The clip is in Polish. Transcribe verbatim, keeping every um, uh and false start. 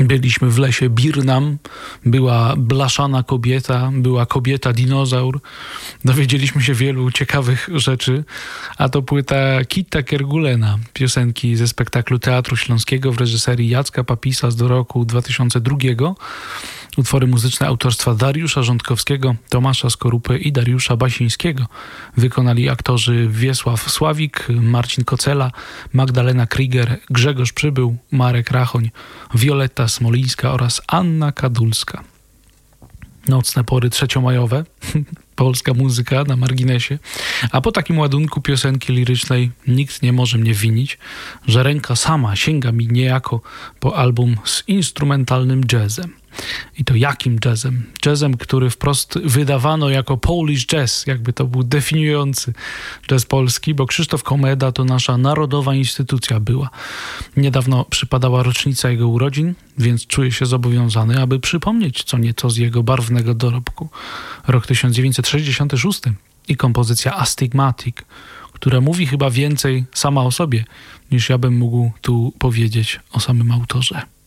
Byliśmy w lesie Birnam, była blaszana kobieta, była kobieta dinozaur. Dowiedzieliśmy się wielu ciekawych rzeczy, a to płyta Kita Kergulena, piosenki ze spektaklu Teatru Śląskiego w reżyserii Jacka Papisa z do roku dwa tysiące drugiego. Utwory muzyczne autorstwa Dariusza Rządkowskiego, Tomasza Skorupy i Dariusza Basińskiego wykonali aktorzy Wiesław Sławik, Marcin Kocela, Magdalena Krieger, Grzegorz Przybył, Marek Rachoń, Wioletta Smolińska oraz Anna Kadulska. Nocne pory trzeciomajowe, polska muzyka na marginesie, a po takim ładunku piosenki lirycznej nikt nie może mnie winić, że ręka sama sięga mi niejako po album z instrumentalnym jazzem. I to jakim jazzem? Jazzem, który wprost wydawano jako Polish jazz, jakby to był definiujący jazz polski, bo Krzysztof Komeda to nasza narodowa instytucja była. Niedawno przypadała rocznica jego urodzin, więc czuję się zobowiązany, aby przypomnieć co nieco z jego barwnego dorobku. Rok tysiąc dziewięćset sześćdziesiąty szósty i kompozycja Astigmatic, która mówi chyba więcej sama o sobie, niż ja bym mógł tu powiedzieć o samym autorze.